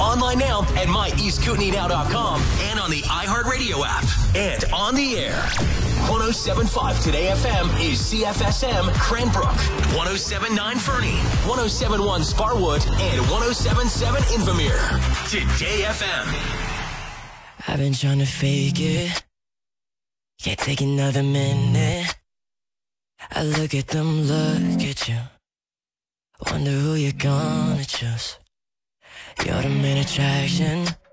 Online now at myeastkootenayow.com and on the iHeartRadio app. And on the air. 107.5 Today FM is CFSM Cranbrook, 107.9 Fernie, 107.1 Sparwood, and 107.7 Invermere. Today FM. I've been trying to fake it. Can't take another minute. I look at them, look at you. Wonder who you're gonna choose. You're the main attraction.